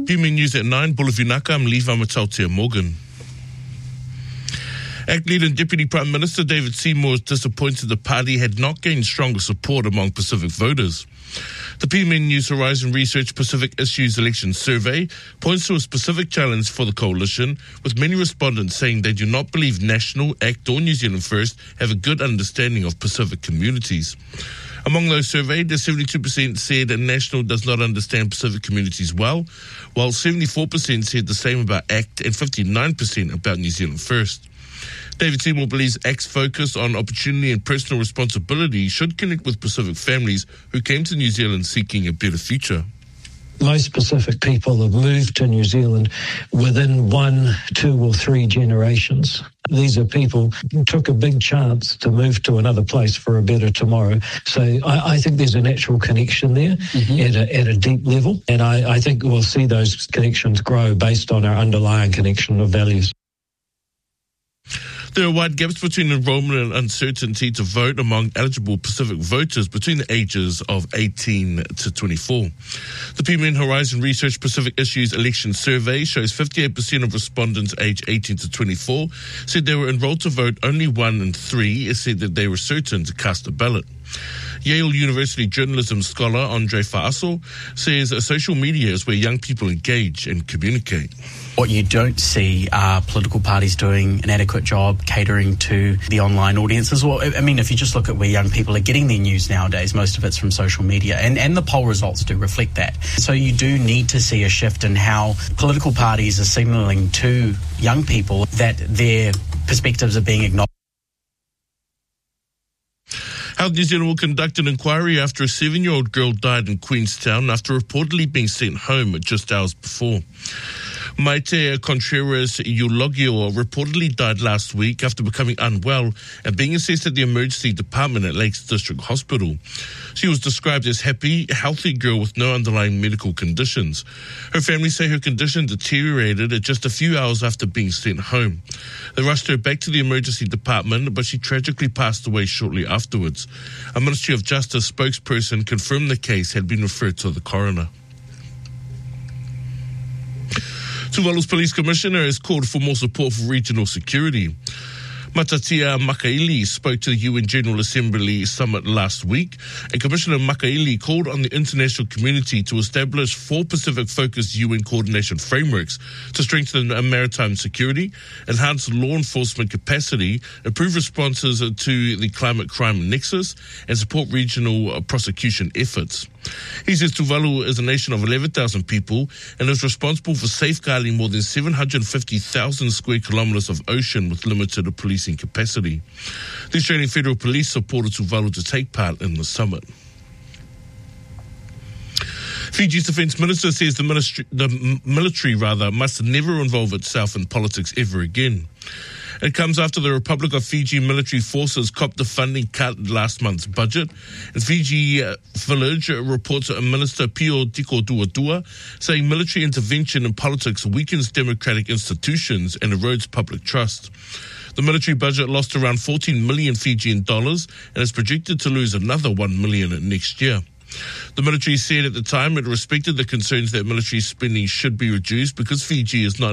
PME News at 9, Bulavinaka, I'm Levi Matautia Morgan. ACT leader and Deputy Prime Minister David Seymour is disappointed the party had not gained stronger support among Pacific voters. The PME News Horizon Research Pacific Issues Election Survey points to a specific challenge for the coalition, with many respondents saying they do not believe National, ACT or New Zealand First have a good understanding of Pacific communities. Among those surveyed, 72% said that National does not understand Pacific communities well, while 74% said the same about ACT and 59% about New Zealand First. David Seymour believes ACT's focus on opportunity and personal responsibility should connect with Pacific families who came to New Zealand seeking a better future. Most Pacific people have moved to New Zealand within 1, 2 or 3 generations. These are people who took a big chance to move to another place for a better tomorrow. So I think there's a natural connection there at a deep level. And I think we'll see those connections grow based on our underlying connection of values. There are wide gaps between enrollment and uncertainty to vote among eligible Pacific voters between the ages of 18 to 24. The PMN Horizon Research Pacific Issues Election Survey shows 58% of respondents aged 18 to 24 said they were enrolled to vote. Only 1 in 3 said that they were certain to cast a ballot. Yale University journalism scholar Andre Fa'aso says social media is where young people engage and communicate. What you don't see are political parties doing an adequate job catering to the online audiences. Well, I mean, if you just look at where young people are getting their news nowadays, most of it's from social media, and the poll results do reflect that. So you do need to see a shift in how political parties are signaling to young people that their perspectives are being acknowledged. Health New Zealand will conduct an inquiry after a 7-year-old girl died in Queenstown after reportedly being sent home just hours before. Maite Contreras Eulogio reportedly died last week after becoming unwell and being assessed at the emergency department at Lakes District Hospital. She was described as happy, healthy girl with no underlying medical conditions. Her family say her condition deteriorated at just a few hours after being sent home. They rushed her back to the emergency department, but she tragically passed away shortly afterwards. A Ministry of Justice spokesperson confirmed the case had been referred to the coroner. Tuvalu's Police Commissioner has called for more support for regional security. Matatia Makaili spoke to the UN General Assembly Summit last week, and Commissioner Makaili called on the international community to establish 4 Pacific-focused UN coordination frameworks to strengthen maritime security, enhance law enforcement capacity, improve responses to the climate crime nexus, and support regional prosecution efforts. He says Tuvalu is a nation of 11,000 people and is responsible for safeguarding more than 750,000 square kilometres of ocean with limited policing capacity. The Australian Federal Police supported Tuvalu to take part in the summit. Fiji's Defence Minister says the military must never involve itself in politics ever again. It comes after the Republic of Fiji military forces copped a funding cut last month's budget. And Fiji Village reports Minister Pio Tiko Duadua saying military intervention in politics weakens democratic institutions and erodes public trust. The military budget lost around 14 million Fijian dollars and is projected to lose another 1 million next year. The military said at the time it respected the concerns that military spending should be reduced because Fiji is not